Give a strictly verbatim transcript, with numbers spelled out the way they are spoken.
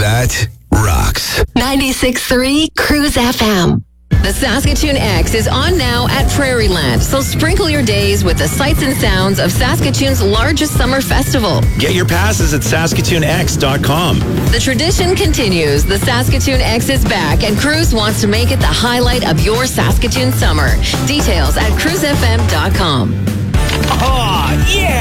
That rocks. ninety-six point three Cruise F M. The Saskatoon X is on now at Prairieland, so sprinkle your days with the sights and sounds of Saskatoon's largest summer festival. Get your passes at saskatoon x dot com. The tradition continues. The Saskatoon X is back, and Cruise wants to make it the highlight of your Saskatoon summer. Details at cruise f m dot com. Oh, yeah!